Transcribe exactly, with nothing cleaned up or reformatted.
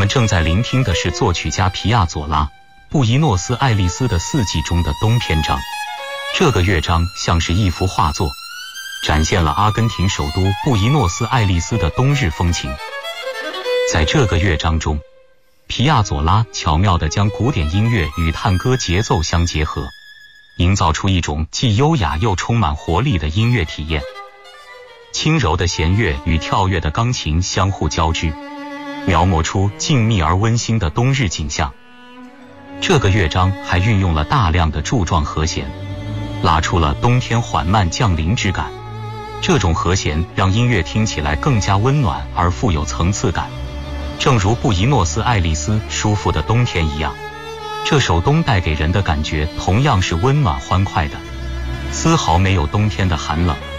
们正在聆听的是作曲家皮亚佐拉《布宜诺斯艾利斯的四季》中的冬篇章。这个乐章像是一幅画作，展现了阿根廷首都布宜诺斯艾利斯的冬日风情。在这个乐章中，皮亚佐拉巧妙地将古典音乐与探戈节奏相结合，营造出一种既优雅又充满活力的音乐体验。轻柔的弦乐与跳跃的钢琴相互交织，描摹出静谧而温馨的冬日景象。这个乐章还运用了大量的柱状和弦，拉出了冬天缓慢降临之感。这种和弦让音乐听起来更加温暖而富有层次感，正如布宜诺斯艾利斯舒服的冬天一样。这首冬带给人的感觉同样是温暖欢快的，丝毫没有冬天的寒冷。